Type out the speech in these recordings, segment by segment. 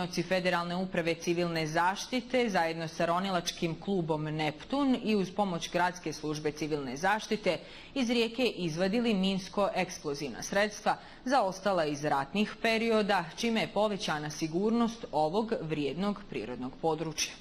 činioci Federalne uprave civilne zaštite zajedno sa ronilačkim klubom Neptun i uz pomoć Gradske službe civilne zaštite iz rijeke izvadili minsko-eksplozivna sredstva zaostala iz ratnih perioda, čime je povećana sigurnost ovog vrijednog prirodnog područja.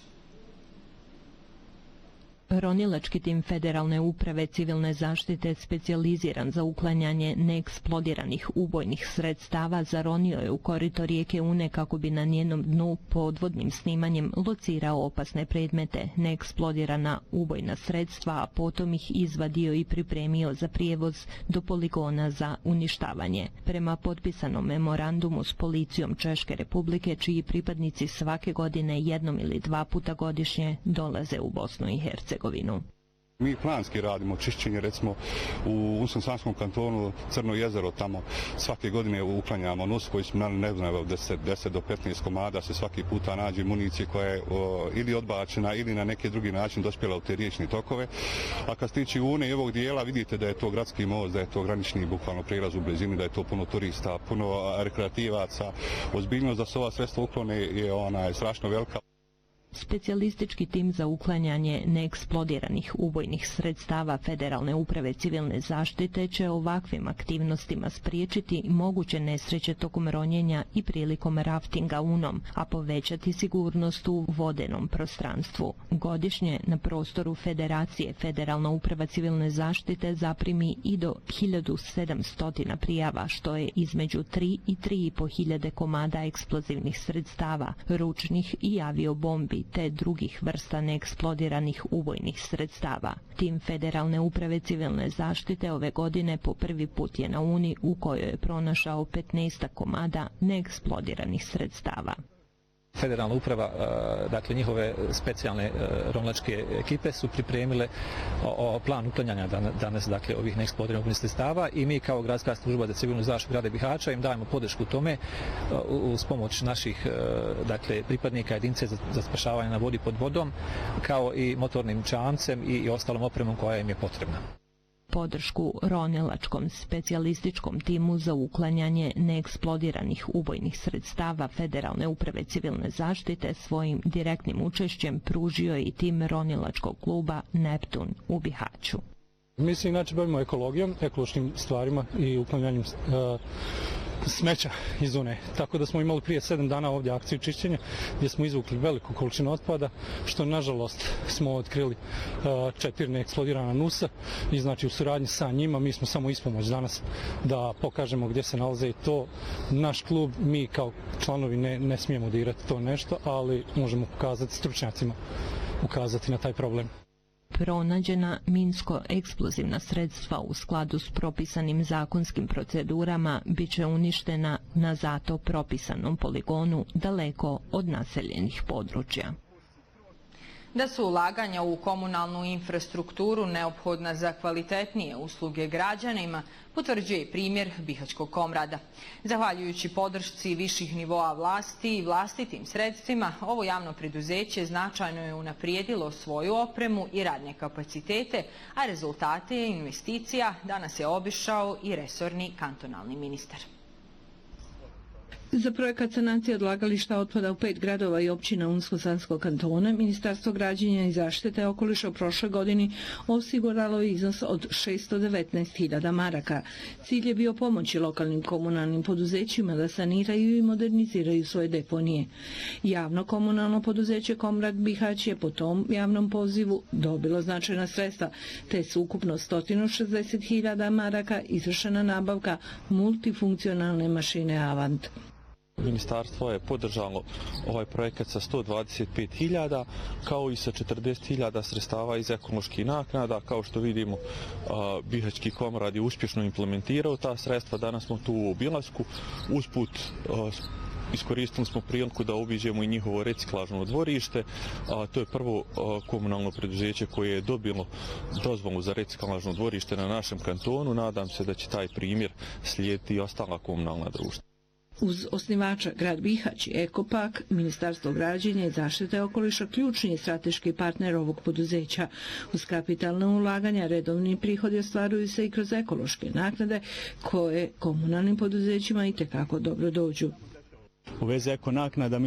Ronilački tim Federalne uprave civilne zaštite specijaliziran za uklanjanje neeksplodiranih ubojnih sredstava zaronio je u korito rijeke Une kako bi na njenom dnu podvodnim snimanjem locirao opasne predmete, neeksplodirana ubojna sredstva, a potom ih izvadio i pripremio za prijevoz do poligona za uništavanje. Prema potpisanom memorandumu s policijom Češke Republike, čiji pripadnici svake godine jednom ili dva puta godišnje dolaze u Bosnu i Hercegovinu. Mi planski radimo čišćenje, recimo u Unsko-Sanskom kantonu Crno jezero, tamo svake godine uklanjamo nos koji smo ne znam, 10 do 15 komada se svaki puta nađe municije koja je ili odbačena ili na neki drugi način dospjela u te riječne tokove. A kad se tiče Une i ovog dijela, vidite da je to gradski most, da je to granični bukvalno prijelaz u blizini, da je to puno turista, puno rekreativaca. Ozbiljnost da se ova sredstva uklone je strašno velika. Specijalistički tim za uklanjanje neeksplodiranih ubojnih sredstava Federalne uprave civilne zaštite će ovakvim aktivnostima spriječiti moguće nesreće tokom ronjenja i prilikom raftinga Unom, a povećati sigurnost u vodenom prostranstvu. Godišnje na prostoru Federacije Federalna uprava civilne zaštite zaprimi i do 1700 prijava, što je između 3 i 3,5 hiljade komada eksplozivnih sredstava, ručnih i aviobombi, te drugih vrsta neeksplodiranih ubojnih sredstava. Tim Federalne uprave civilne zaštite ove godine po prvi put je na Uni, u kojoj je pronašao 15 komada neeksplodiranih sredstava. Federalna uprava, dakle njihove specijalne ronilačke ekipe su pripremile plan uklanjanja danas, dakle ovih neeksplodiranih ubojnih sredstava, i mi kao Gradska služba za civilnu zaštitu grada Bihaća im dajemo podršku tome uz pomoć naših dakle pripadnika jedinice za spašavanje na vodi pod vodom, kao i motornim čamcem i ostalom opremom koja im je potrebna. Podršku ronilačkom specijalističkom timu za uklanjanje neeksplodiranih ubojnih sredstava Federalne uprave civilne zaštite svojim direktnim učešćem pružio je i tim ronilačkog kluba Neptun u Bihaću. Mi se inače bavimo ekologijom, ekološkim stvarima i uklanjanjem smeća iz Une. Tako da smo imali prije 7 dana ovdje akciju čišćenja gdje smo izvukli veliku količinu otpada, što nažalost smo otkrili 4 neeksplodirana nusa i znači u suradnji sa njima mi smo samo ispomoć danas da pokažemo gdje se nalaze i to. Naš klub, mi kao članovi ne smijemo dirati to nešto, ali možemo pokazati stručnjacima, ukazati na taj problem. Pronađena minsko-eksplozivna sredstva u skladu s propisanim zakonskim procedurama bit će uništena na zato propisanom poligonu daleko od naseljenih područja. Da su ulaganja u komunalnu infrastrukturu neophodna za kvalitetnije usluge građanima, potvrđuje i primjer Bihaćkog Komrada. Zahvaljujući podršci viših nivoa vlasti i vlastitim sredstvima, ovo javno preduzeće značajno je unaprijedilo svoju opremu i radne kapacitete, a rezultate investicija danas je obišao i resorni kantonalni ministar. Za projekat sanacije odlagališta otpada u 5 gradova i općina Unsko-Sanskog kantona, Ministarstvo građenja i zaštite okoliša u prošloj godini osiguralo je iznos od 619.000 maraka. Cilj je bio pomoći lokalnim komunalnim poduzećima da saniraju i moderniziraju svoje deponije. Javno komunalno poduzeće Komrad Bihać je po tom javnom pozivu dobilo značajna sredstva, te su ukupno 160.000 maraka izvršena nabavka multifunkcionalne mašine Avant. Ministarstvo je podržalo ovaj projekat sa 125.000 kao i sa 40.000 sredstava iz ekoloških naknada. Kao što vidimo, Bihaćki Komrad je uspješno implementirao ta sredstva. Danas smo tu u obilasku. Usput iskoristili smo priliku da obiđemo i njihovo reciklažno dvorište. To je prvo komunalno preduzeće koje je dobilo dozvolu za reciklažno dvorište na našem kantonu. Nadam se da će taj primjer slijediti i ostala komunalna društva. Uz osnivača grad Bihać i Ekopak, Ministarstvo građenja i zaštite okoliša ključni je strateški partner ovog poduzeća. Uz kapitalne ulaganja redovni prihodi ostvaruju se i kroz ekološke naknade koje komunalnim poduzećima itekako dobro dođu. U vezi eko naknada